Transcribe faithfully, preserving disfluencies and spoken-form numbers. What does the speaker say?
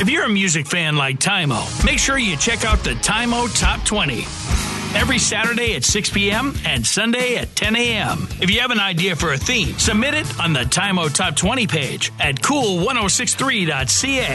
If you're a music fan like Tymo, make sure you check out the Tymo Top twenty. Every Saturday at six p.m. and Sunday at ten a.m. If you have an idea for a theme, submit it on the Tymo Top twenty page at cool ten sixty-three dot c a.